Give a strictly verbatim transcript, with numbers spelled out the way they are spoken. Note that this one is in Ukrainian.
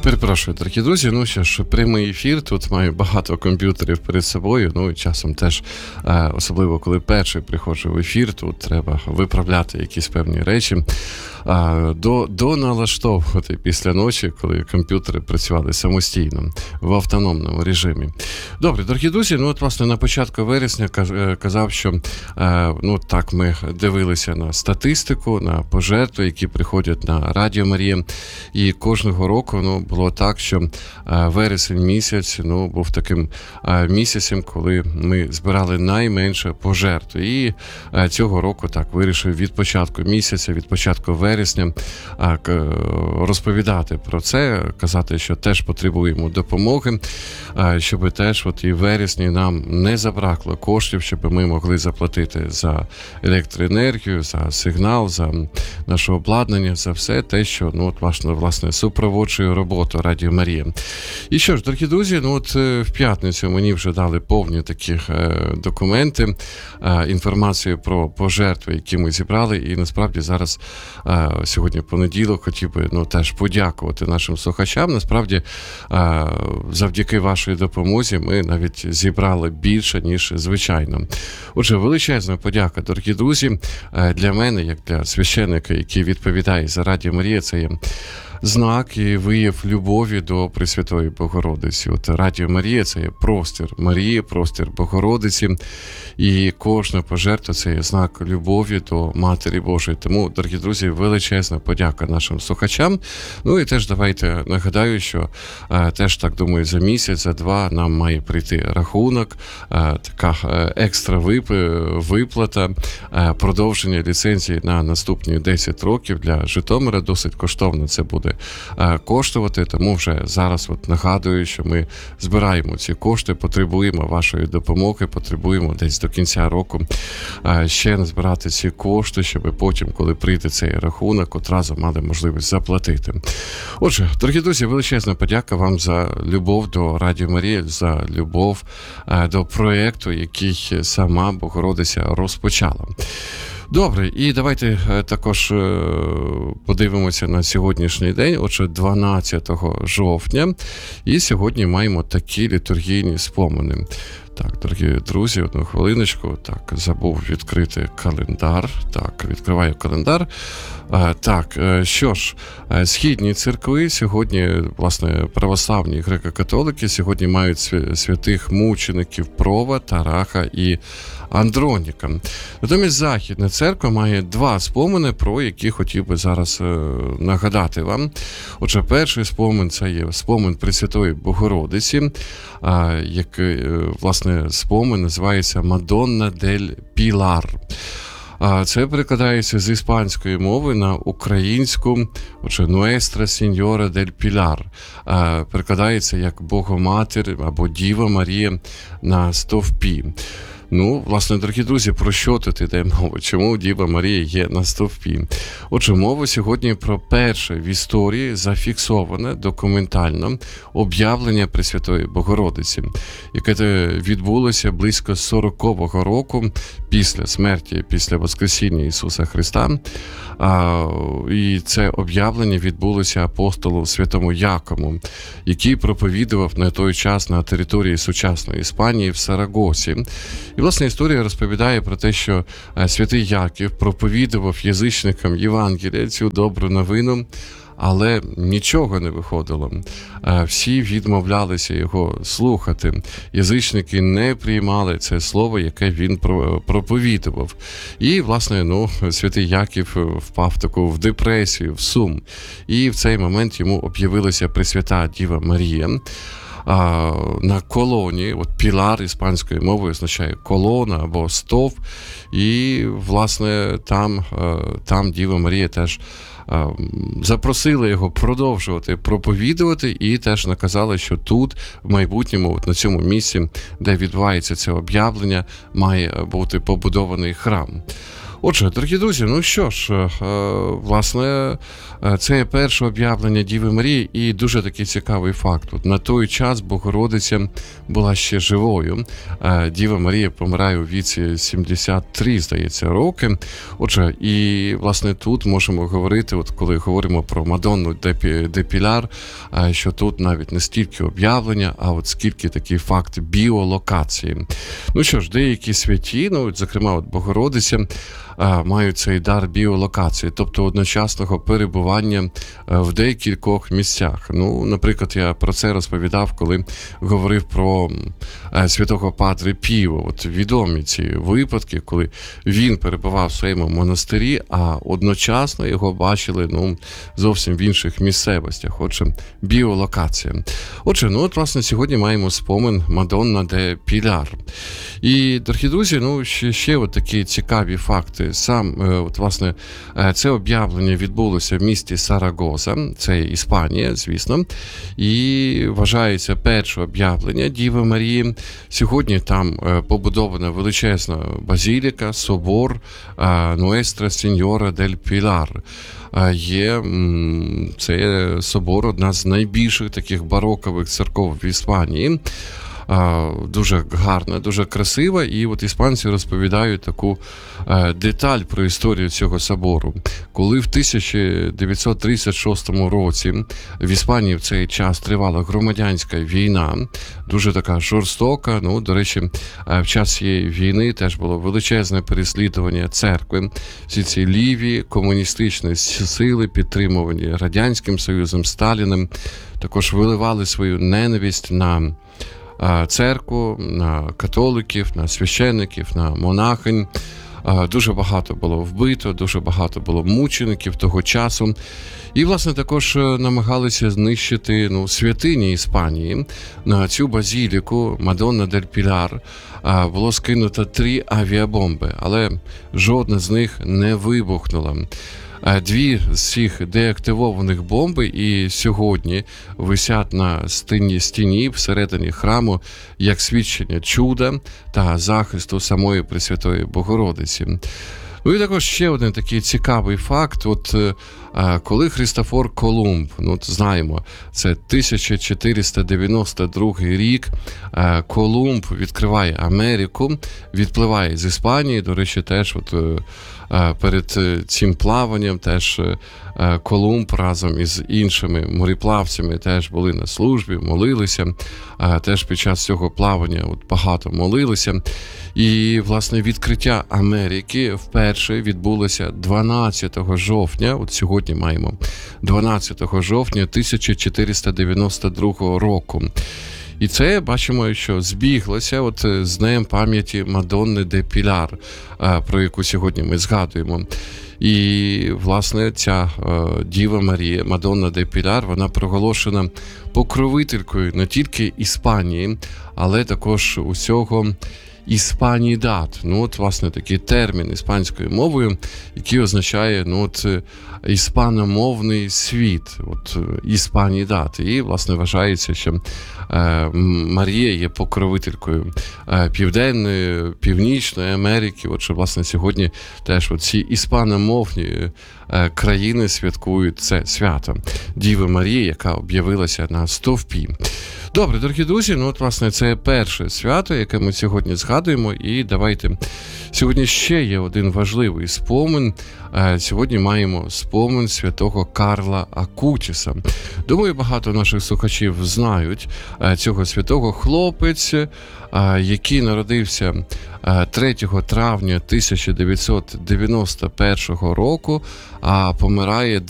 Перепрошую, дорогі друзі, ну що ж, прямий ефір, тут маю багато комп'ютерів перед собою, ну і часом теж, особливо коли перший приходжу в ефір, тут треба виправляти якісь певні речі, до, до налаштовувати після ночі, коли комп'ютери працювали самостійно, в автономному режимі. Добре, дорогі друзі, ну от, власне, на початку вересня казав, що, ну так, ми дивилися на статистику, на пожертви, які приходять на Радіо Марія, і кожного року, ну, було так, що вересень місяць, ну, був таким місяцем, коли ми збирали найменше пожертв. І цього року так вирішив від початку місяця, від початку вересня розповідати про це, казати, що теж потребуємо допомоги, щоб теж от і в вересні нам не забракло коштів, щоб ми могли заплатити за електроенергію, за сигнал, за наше обладнання, за все те, що, ну, от, власне, власне супроводжує роботу Радіо Марія. І що ж, дорогі друзі, ну от в п'ятницю мені вже дали повні такі е, документи, е, інформацію про пожертви, які ми зібрали, і насправді зараз, е, сьогодні понеділок, хотів би, ну, теж подякувати нашим слухачам. Насправді, е, завдяки вашій допомозі ми навіть зібрали більше, ніж звичайно. Отже, величезна подяка, дорогі друзі, е, для мене, як для священника, який відповідає за Радіо Марія, це є знак і вияв любові до Пресвятої Богородиці. От Радіо Марія – це є простір Марії, простір Богородиці, і кожна пожертва – це є знак любові до Матері Божої. Тому, дорогі друзі, величезна подяка нашим слухачам. Ну і теж давайте нагадаю, що а, теж, так думаю, за місяць, за два нам має прийти рахунок, а, така а, екстра вип, виплата, а, продовження ліцензії на наступні десять років для Житомира. Досить коштовно це буде коштувати, тому вже зараз от нагадую, що ми збираємо ці кошти, потребуємо вашої допомоги, потребуємо десь до кінця року ще назбирати ці кошти, щоб потім, коли прийде цей рахунок, одразу мали можливість заплатити. Отже, дорогі друзі, величезна подяка вам за любов до Радіо Марія, за любов до проєкту, який сама Богородиця розпочала. Добре, і давайте також подивимося на сьогоднішній день, отже, дванадцятого жовтня, і сьогодні маємо такі літургійні спомини. Так, дорогі друзі, одну хвилиночку, так, забув відкрити календар, так, відкриваю календар. Так, що ж, східні церкви сьогодні, власне, православні греко-католики сьогодні мають святих мучеників Прова, Тараха і Андроніка. Натомість Західна церква має два спомини, про які хотів би зараз е, нагадати вам. Отже, перший спомин – це є спомин Пресвятої Богородиці, е, який, е, власне, спомин називається «Мадонна дель Пілар». Це перекладається з іспанської мови на українську, отже, «Nuestra Señora del Pilar». Перекладається як «Богоматір» або «Діва Марія на стовпі». Ну, власне, дорогі друзі, про що тут іде мова? Чому Діва Марія є на стовпі? Отже, мова сьогодні про перше в історії зафіксоване документально об'явлення Пресвятої Богородиці, яке відбулося близько сорокового року після смерті, після Воскресіння Ісуса Христа. А, і це об'явлення відбулося апостолу святому Якому, який проповідував на той час на території сучасної Іспанії в Сарагосі. І, власне, історія розповідає про те, що святий Яків проповідував язичникам Євангелія, цю добру новину, але нічого не виходило. Всі відмовлялися його слухати. Язичники не приймали це слово, яке він проповідував. І, власне, ну, святий Яків впав в таку в депресію, в сум. І в цей момент йому об'явилася Пресвята Діва Марія на колоні, от пілар іспанською мовою означає колона або стовп, і, власне, там, там Діва Марія теж запросила його продовжувати проповідувати і теж наказала, що тут, в майбутньому, от на цьому місці, де відбувається це об'явлення, має бути побудований храм. Отже, дорогі друзі, ну що ж, власне, це є перше об'явлення Діви Марії, і дуже такий цікавий факт. От на той час Богородиця була ще живою. Діва Марія помирає у віці сімдесят три, здається, роки. Отже, і, власне, тут можемо говорити, от коли говоримо про Мадонну де Піляр, що тут навіть не стільки об'явлення, а от скільки такий факт біолокації. Ну що ж, деякі святі, ну, зокрема, от Богородиця, мають цей дар біолокації, тобто одночасного перебування в декількох місцях. Ну, наприклад, я про це розповідав, коли говорив про святого Падре Піо. От відомі ці випадки, коли він перебував в своєму монастирі, а одночасно його бачили, ну, зовсім в інших місцевостях. Отже, біолокація. Отже, ну, от, власне, сьогодні маємо спомин Мадонна де Піляр. І, дорогі друзі, ну, ще, ще от такі цікаві факти. Сам, от, власне, це об'явлення відбулося в місті Сарагоса, це Іспанія, звісно, і вважається перше об'явлення Діви Марії. Сьогодні там побудована величезна базіліка, собор Нуестра Сеньора дель Пілар. Є, це собор, одна з найбільших таких барокових церков в Іспанії. Дуже гарна, дуже красива, і от іспанці розповідають таку деталь про історію цього собору. Коли в тисяча дев'ятсот тридцять шостому році в Іспанії в цей час тривала громадянська війна, дуже така жорстока, ну, до речі, в час цієї війни теж було величезне переслідування церкви. Всі ці ліві комуністичні сили, підтримувані Радянським Союзом, Сталіним, також виливали свою ненависть на церкву, на католиків, на священників, на монахинь. Дуже багато було вбито, дуже багато було мучеників того часу. І, власне, також намагалися знищити, ну, святині Іспанії. На цю базіліку Мадонна дель Піляр було скинуто три авіабомби, але жодна з них не вибухнула. Дві з цих деактивованих бомби і сьогодні висять на стіні, стіні всередині храму як свідчення чуда та захисту самої Пресвятої Богородиці. Ну і також ще один такий цікавий факт. От коли Христофор Колумб, ну, от знаємо, це тисяча чотириста дев'яносто другий рік, Колумб відкриває Америку, відпливає з Іспанії, до речі, теж от перед цим плаванням теж Колумб разом із іншими мореплавцями теж були на службі, молилися, теж під час цього плавання от багато молилися. І, власне, відкриття Америки вперше відбулося дванадцятого жовтня, от сьогодні маємо дванадцятого жовтня тисяча чотириста дев'яносто другого року. І це, бачимо, що збіглося от з Днем пам'яті Мадонни де Піляр, про яку сьогодні ми згадуємо. І, власне, ця Діва Марія, Мадонна де Піляр, вона проголошена покровителькою не тільки Іспанії, але також усього Іспанідат. Ну, от, власне, такий термін іспанською мовою, який означає, ну, от, іспаномовний світ, от, Іспанідат. І, власне, вважається, що е, Марія є покровителькою е, Південної, Північної Америки. От, що, власне, сьогодні теж от ці іспаномовні е, країни святкують це свято Діви Марії, яка об'явилася на стовпі. Добре, дорогі друзі, ну от, власне, це перше свято, яке ми сьогодні згадуємо, і давайте, сьогодні ще є один важливий спомин. Сьогодні маємо спомин святого Карла Акутіса. Думаю, багато наших слухачів знають цього святого. Хлопець, який народився третього травня тисяча дев'ятсот дев'яносто першого року, а помирає